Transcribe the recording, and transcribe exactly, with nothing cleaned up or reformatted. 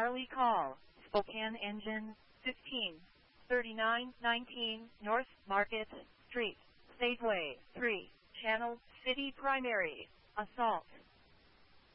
Charlie call, Spokane engine, fifteen, thirty-nine nineteen, North Market Street, Safeway, three, Channel City Primary, Assault.